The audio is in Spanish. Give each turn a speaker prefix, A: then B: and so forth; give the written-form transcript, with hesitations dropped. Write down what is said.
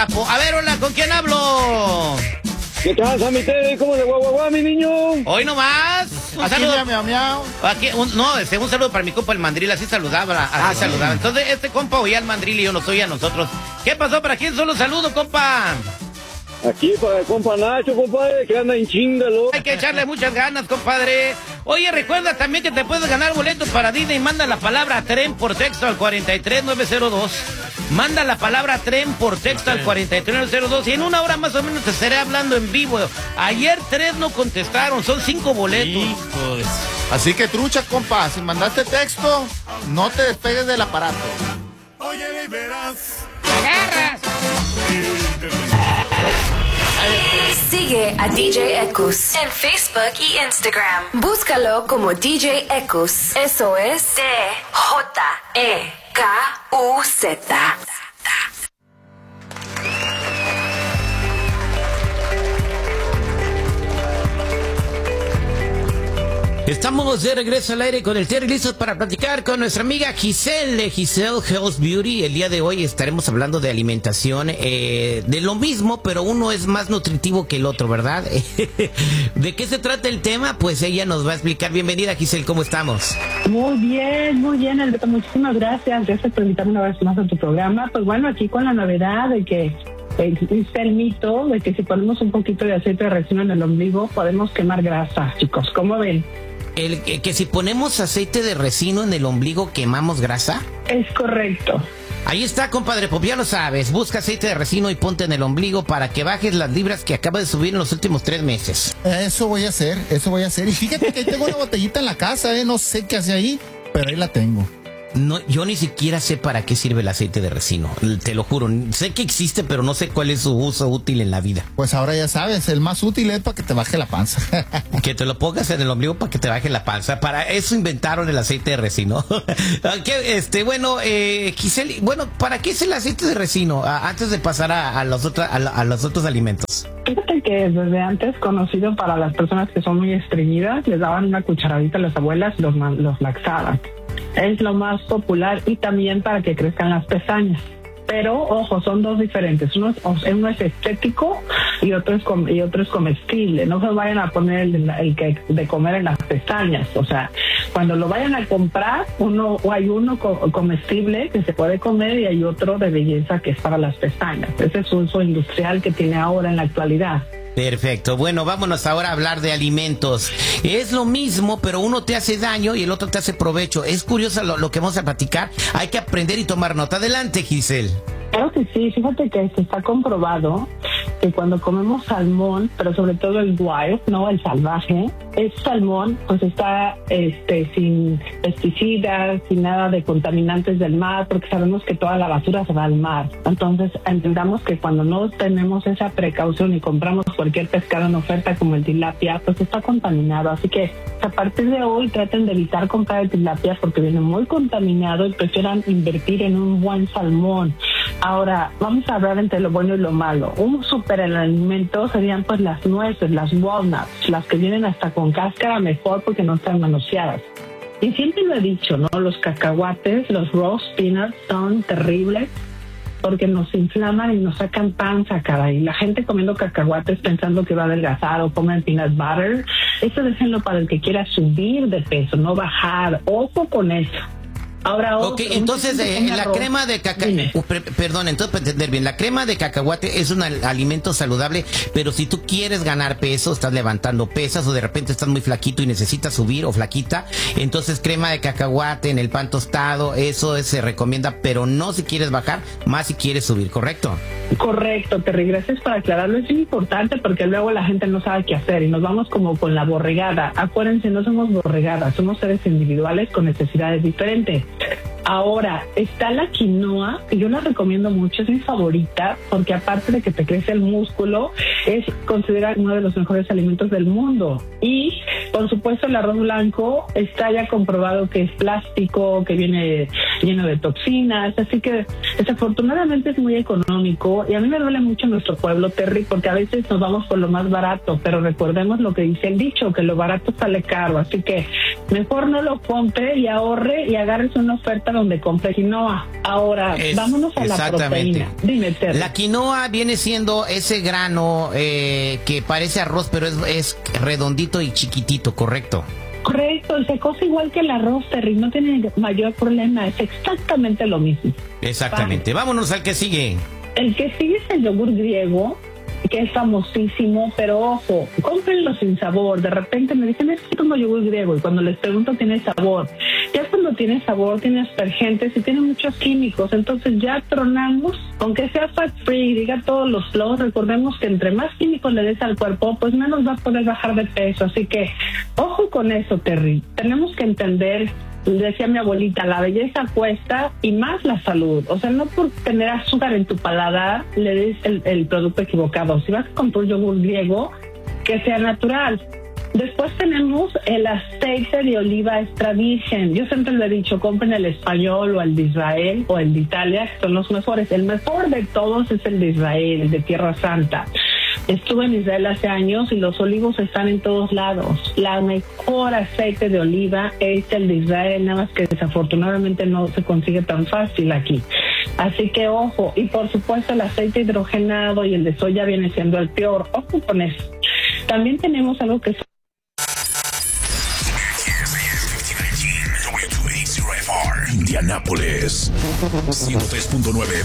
A: sapo. A ver, hola, ¿con quién hablo?
B: ¿Qué tal, Sammy Teddy? ¿Cómo de guagua, mi niño?
A: Hoy nomás. Un saludo.
C: Miau.
A: Aquí, un saludo para mi compa el mandril, así saludaba. Saludaba. Entonces, este compa oía al mandril y yo no soy a nosotros. ¿Qué pasó? ¿Para quién solo saludo, compa?
B: Aquí para el compa Nacho, compadre, que anda en chingalo.
A: Hay que echarle muchas ganas, compadre. Oye, recuerda también que te puedes ganar boletos para Disney. Manda la palabra tren por texto al 43902. Manda la palabra tren por texto al 43902. Y en una hora más o menos te estaré hablando en vivo. Ayer 3 no contestaron, son 5 boletos.
C: Hijos. Así que trucha, compa, si mandaste texto, no te despegues del aparato.
D: Oye, verás.
A: ¡Agarras!
E: Sigue a DJ Ekus en Facebook y Instagram. Búscalo como DJ Ekus. Eso es DJEKUZ.
A: Estamos de regreso al aire con el Terry, listos para platicar con nuestra amiga Giselle Health Beauty. El día de hoy estaremos hablando de alimentación, de lo mismo, pero uno es más nutritivo que el otro, ¿verdad? ¿De qué se trata el tema? Pues ella nos va a explicar. Bienvenida, Giselle, ¿cómo estamos?
F: Muy bien, Alberto, muchísimas gracias. Gracias por invitarme una vez más a tu programa. Pues bueno, aquí con la novedad de que existe el mito de que si ponemos un poquito de aceite de resina en el ombligo podemos quemar grasa, chicos. ¿Cómo ven?
A: Que si ponemos aceite de resino en el ombligo, ¿quemamos grasa?
F: Es correcto.
A: Ahí está, compadre, pues ya lo sabes. Busca aceite de resino y ponte en el ombligo para que bajes las libras que acabas de subir en los últimos 3 meses.
C: Eso voy a hacer. Y fíjate que ahí tengo una botellita en la casa, no sé qué hace ahí, pero ahí la tengo.
A: No, yo ni siquiera sé para qué sirve el aceite de resino, te lo juro. Sé que existe, pero no sé cuál es su uso útil en la vida.
C: Pues ahora ya sabes, el más útil es para que te baje la panza.
A: Que te lo pongas en el ombligo para que te baje la panza. Para eso inventaron el aceite de resino. Giselle, ¿para qué es el aceite de resino? Antes de pasar a los otros alimentos.
F: Fíjate que desde antes conocido para las personas que son muy estreñidas, les daban una cucharadita a las abuelas y los laxaban. Es lo más popular y también para que crezcan las pestañas. Pero, ojo, son dos diferentes. Uno es estético y otro es comestible. No se vayan a poner el que de comer en las pestañas. O sea, cuando lo vayan a comprar, hay uno comestible que se puede comer y hay otro de belleza que es para las pestañas. Ese es un uso industrial que tiene ahora en la actualidad.
A: Perfecto. Bueno, vámonos ahora a hablar de alimentos. Es lo mismo, pero uno te hace daño y el otro te hace provecho. Es curioso lo que vamos a platicar. Hay que aprender y tomar nota. Adelante, Giselle.
F: Claro que sí. Fíjate que está comprobado que cuando comemos salmón, pero sobre todo el wild, ¿no? El salvaje, el salmón pues está sin pesticidas, sin nada de contaminantes del mar, porque sabemos que toda la basura se va al mar. Entonces entendamos que cuando no tenemos esa precaución y compramos cualquier pescado en oferta como el tilapia, pues está contaminado. Así que a partir de hoy traten de evitar comprar el tilapia porque viene muy contaminado y prefieran invertir en un buen salmón. Ahora, vamos a hablar entre lo bueno y lo malo. Un superalimento serían pues las nueces, las walnuts, las que vienen hasta con cáscara mejor porque no están manoseadas. Y siempre lo he dicho, ¿no? Los cacahuates, los roast peanuts son terribles porque nos inflaman y nos sacan panza, caray. La gente comiendo cacahuates pensando que va a adelgazar o comen peanut butter. Eso déjenlo para el que quiera subir de peso, no bajar. Ojo con eso. Ahora,
A: entonces la crema de cacahuate, perdón, entonces para entender bien, la crema de cacahuate es un alimento saludable, pero si tú quieres ganar peso, estás levantando pesas o de repente estás muy flaquito y necesitas subir o flaquita, entonces crema de cacahuate en el pan tostado, eso se recomienda, pero no si quieres bajar, más si quieres subir, ¿correcto?
F: Correcto, Terry, gracias por aclararlo, es importante porque luego la gente no sabe qué hacer y nos vamos como con la borregada. Acuérdense, no somos borregadas, somos seres individuales con necesidades diferentes. Ahora, está la quinoa, que yo la recomiendo mucho, es mi favorita, porque aparte de que te crece el músculo, es considerada uno de los mejores alimentos del mundo. Y, por supuesto, el arroz blanco está ya comprobado que es plástico, que viene lleno de toxinas, así que desafortunadamente es muy económico. Y a mí me duele mucho nuestro pueblo, Terry, porque a veces nos vamos por lo más barato, pero recordemos lo que dice el dicho, que lo barato sale caro, así que Mejor no lo compre y ahorre y agárrese una oferta donde compre quinoa. Ahora, vámonos a la proteína. Dime, Terry.
A: La quinoa viene siendo ese grano que parece arroz, pero es redondito y chiquitito, ¿correcto?
F: Correcto, se cose igual que el arroz, Terry, no tiene mayor problema, es exactamente lo mismo.
A: Exactamente. Vale. Vámonos al que sigue.
F: El que sigue es el yogur griego, que es famosísimo, pero ojo, cómprenlo sin sabor. De repente me dicen, es que tomo yogur griego, y cuando les pregunto, tiene sabor. Ya cuando tiene sabor, tiene aspergentes y tiene muchos químicos, entonces ya tronamos, aunque sea fat free, diga todos los flows, recordemos que entre más químicos le des al cuerpo, pues menos va a poder bajar de peso. Así que, ojo con eso, Terry. Tenemos que entender, decía mi abuelita, la belleza cuesta y más la salud. O sea, no por tener azúcar en tu paladar le des el producto equivocado. Si vas a comprar yogur griego, que sea natural. Después tenemos el aceite de oliva extra virgen. Yo siempre le he dicho, compren el español o el de Israel o el de Italia, que son los mejores. El mejor de todos es el de Israel, el de Tierra Santa. Estuve en Israel hace años y los olivos están en todos lados. La mejor aceite de oliva es el de Israel, nada más que desafortunadamente no se consigue tan fácil aquí. Así que ojo, y por supuesto el aceite hidrogenado y el de soya viene siendo el peor. Ojo con eso. También tenemos algo que
D: Indianápolis 103.9